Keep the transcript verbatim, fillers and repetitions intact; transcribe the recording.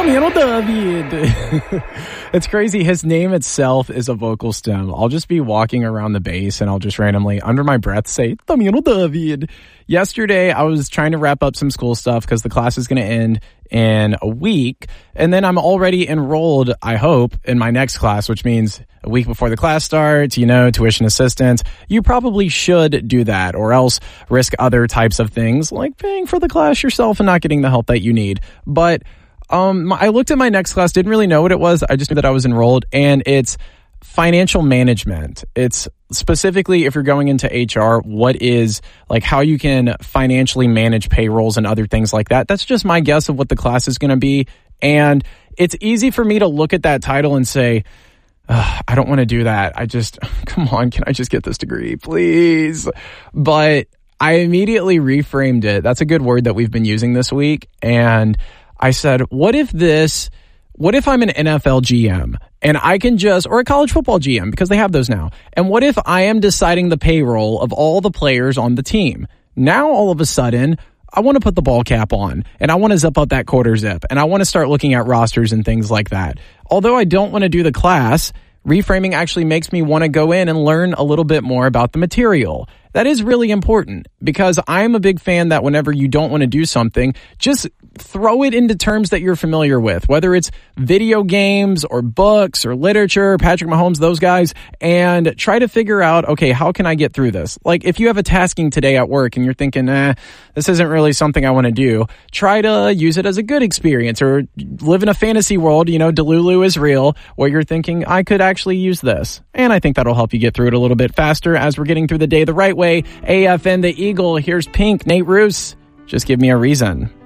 Tommy David. It's crazy. His name itself is a vocal stem. I'll just be walking around the base and I'll just randomly, under my breath, say, Tommy David. Yesterday, I was trying to wrap up some school stuff because the class is going to end in a week. And then I'm already enrolled, I hope, in my next class, which means a week before the class starts, you know, tuition assistance. You probably should do that or else risk other types of things like paying for the class yourself and not getting the help that you need. But um, I looked at my next class, didn't really know what it was. I just knew that I was enrolled, and it's financial management. It's specifically if you're going into H R, what is like how you can financially manage payrolls and other things like that. That's just my guess of what the class is going to be. And it's easy for me to look at that title and say, I don't want to do that. I just, come on, can I just get this degree, please? But I immediately reframed it. That's a good word that we've been using this week. And I said, what if this, what if I'm an N F L G M and I can just, or a college football G M because they have those now. And what if I am deciding the payroll of all the players on the team? Now, all of a sudden, I want to put the ball cap on and I want to zip up that quarter zip and I want to start looking at rosters and things like that. Although I don't want to do the class, reframing actually makes me want to go in and learn a little bit more about the material. That is really important because I'm a big fan that whenever you don't want to do something, just throw it into terms that you're familiar with, whether it's video games or books or literature, Patrick Mahomes, those guys, and try to figure out, okay, how can I get through this? Like if you have a tasking today at work and you're thinking, eh, this isn't really something I want to do, try to use it as a good experience or live in a fantasy world, you know, Delulu is real, where you're thinking, I could actually use this. And I think that'll help you get through it a little bit faster as we're getting through the day the right way. A F N, the Eagle, here's Pink, Nate Roos. Just give me a reason.